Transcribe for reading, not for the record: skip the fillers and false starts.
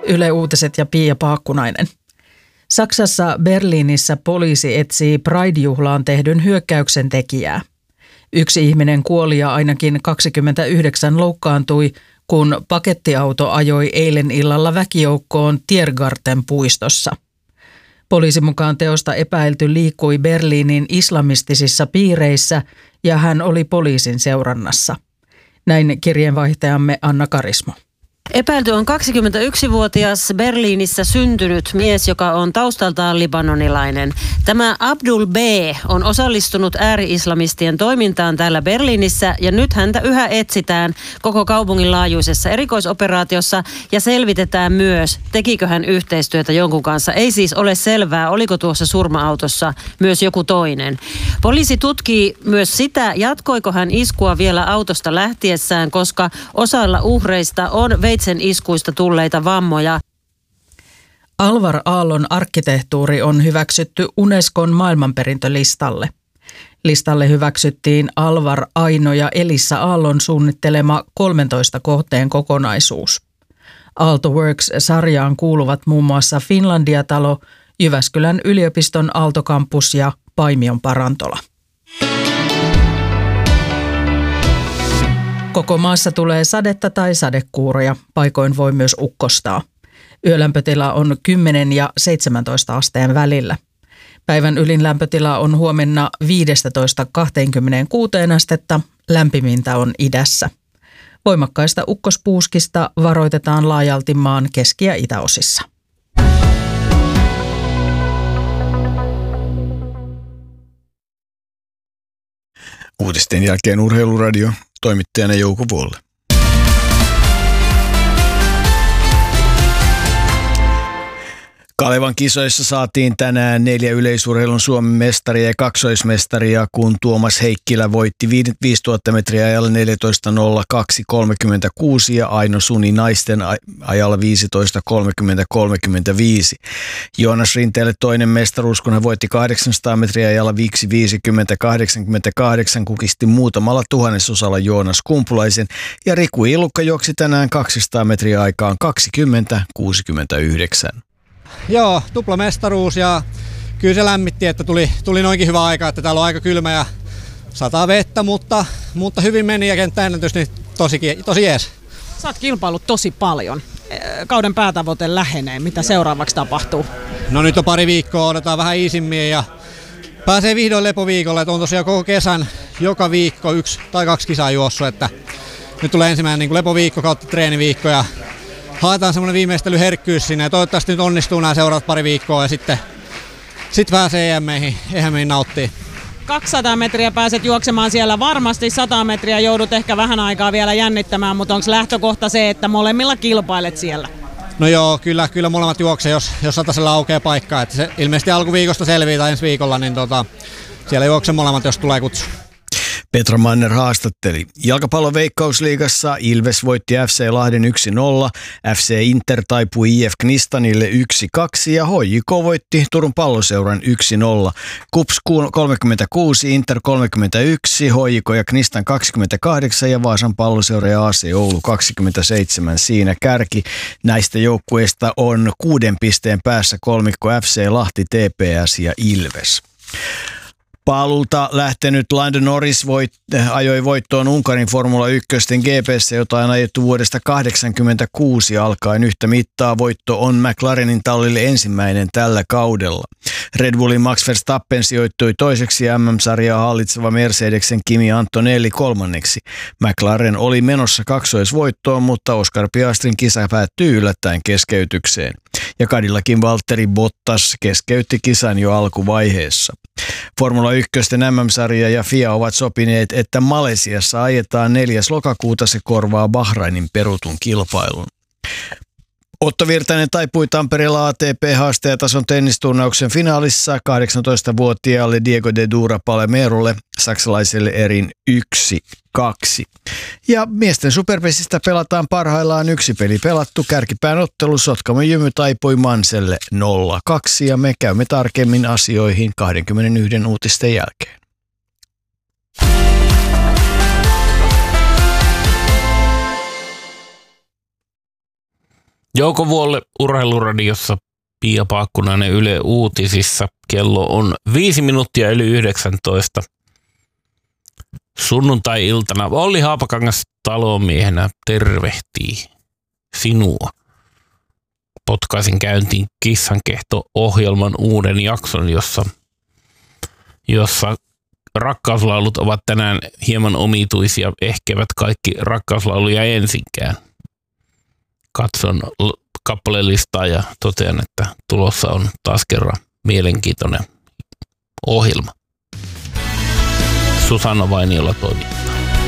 Yle Uutiset ja Pia Paakkunainen. Saksassa Berliinissä poliisi etsii Pride-juhlaan tehdyn hyökkäyksen tekijää. 1 ihminen kuoli ja ainakin 29 loukkaantui, kun pakettiauto ajoi eilen illalla väkijoukkoon Tiergarten puistossa. Poliisin mukaan teosta epäilty liikkui Berliinin islamistisissa piireissä ja hän oli poliisin seurannassa. Näin kirjeenvaihtajamme Anna Karismo. Epäilty on 21-vuotias Berliinissä syntynyt mies, joka on taustaltaan libanonilainen. Tämä Abdul B. on osallistunut ääri-islamistien toimintaan täällä Berliinissä ja nyt häntä yhä etsitään koko kaupungin laajuisessa erikoisoperaatiossa ja selvitetään myös, tekikö hän yhteistyötä jonkun kanssa. Ei siis ole selvää, oliko tuossa surma-autossa myös joku toinen. Poliisi tutkii myös sitä, jatkoiko hän iskua vielä autosta lähtiessään, koska osalla uhreista on veitsen iskuista tulleita vammoja. Alvar Aallon arkkitehtuuri on hyväksytty Unescon maailmanperintölistalle. Listalle hyväksyttiin Alvar, Aino ja Elissa Aallon suunnittelema 13 kohteen kokonaisuus. Aalto Works-sarjaan kuuluvat muun muassa Finlandia-talo, Jyväskylän yliopiston Aalto-kampus ja Paimion parantola. Koko maassa tulee sadetta tai sadekuuroja, paikoin voi myös ukkostaa. Yölämpötila on 10 ja 17 asteen välillä. Päivän ylin lämpötila on huomenna 15-26 astetta, lämpimintä on idässä. Voimakkaista ukkospuuskista varoitetaan laajalti maan keski- ja itäosissa. Uutisten jälkeen Urheiluradio, toimittajana Jouko Vuolle. Kalevan kisoissa saatiin tänään 4 yleisurheilun Suomen mestaria ja kaksoismestaria, kun Tuomas Heikkilä voitti 5000 metriä ajalla 14.02.36 ja Aino Suni naisten ajalla 15.30.35. Joonas Rinteelle toinen mestaruus, kun hän voitti 800 metriä ajalla 5.50.88, kukisti muutamalla tuhannesosalla Joonas Kumpulaisen ja Riku Ilukka juoksi tänään 200 metriä aikaan 20.69. Joo, tuplamestaruus ja kyllä se lämmitti, että tuli noinkin hyvä aika, että täällä on aika kylmä ja sataa vettä, mutta hyvin meni ja kenttäennätys, niin tosi jees. Sä oot kilpailut tosi paljon. Kauden päätavoite lähenee. Mitä seuraavaksi tapahtuu? No nyt on pari viikkoa, odotetaan vähän iisimmin ja pääsee vihdoin lepoviikolle, että on tosiaan koko kesän joka viikko 1 tai 2 kisaa juossut, että nyt tulee ensimmäinen niin kuin lepoviikko kautta treeniviikko ja haetaan semmoinen viimeistelyherkkyys sinne ja toivottavasti nyt onnistuu nämä seuraavat pari viikkoa ja sitten pääsee EM-meihin nauttii. 200 metriä pääset juoksemaan siellä varmasti, 100 metriä joudut ehkä vähän aikaa vielä jännittämään, mutta onko lähtökohta se, että molemmilla kilpailet siellä? No joo, kyllä molemmat juoksee, jos satasella aukeaa paikkaa. Että se ilmeisesti alkuviikosta selviää tai ensi viikolla, niin siellä juoksee molemmat, jos tulee kutsu. Petra Manner haastatteli. Jalkapallon Veikkausliigassa Ilves voitti FC Lahden 1-0, FC Inter taipui IF Knistanille 1-2 ja HJK voitti Turun Palloseuran 1-0. KuPS 36, Inter 31, HJK ja Knistan 28 ja Vaasan Palloseura ja AC Oulu 27 siinä kärki. Näistä joukkueista on 6 pisteen päässä kolmikko FC Lahti, TPS ja Ilves. Paluuta lähtenyt Lando Norris ajoi voittoon Unkarin Formula 1 GP:ssä, jota on ajettu vuodesta 1986 alkaen. Yhtä mittaa voitto on McLarenin tallille ensimmäinen tällä kaudella. Red Bullin Max Verstappen sijoittui toiseksi ja MM-sarjaa hallitseva Mercedesen Kimi Antonelli kolmanneksi. McLaren oli menossa kaksoisvoittoon, mutta Oscar Piastrin kisa päättyi yllättäen keskeytykseen. Ja Cadillacin Valtteri Bottas keskeytti kisan jo alkuvaiheessa. Formula 1 MM-sarja ja FIA ovat sopineet, että Malesiassa ajetaan 4. lokakuuta, se korvaa Bahrainin perutun kilpailun. Otto Virtanen taipui Tampereella ATP-haastajatason tennisturnauksen finaalissa 18-vuotiaalle Diego de Dura Palemerolle, saksalaiselle erin 1-2. Ja miesten superpesistä pelataan parhaillaan 1 peli pelattu. Kärkipään ottelu Sotkamo Jymy taipui Manselle 0-2 ja me käymme tarkemmin asioihin 21 uutisten jälkeen. Jouko Vuolle Urheiluradiossa, Pia Paakkunainen Yle Uutisissa. Kello on 5 minuuttia yli 19. Sunnuntai-iltana Olli Haapakangas talonmiehenä tervehtii sinua. Potkaisin käyntiin Kissankehto-ohjelman uuden jakson, jossa rakkauslaulut ovat tänään hieman omituisia, ehkevät kaikki rakkauslauluja ensinkään. Katson kappalelistaa ja totean, että tulossa on taas kerran mielenkiintoinen ohjelma. Susanna Vainiola toimii.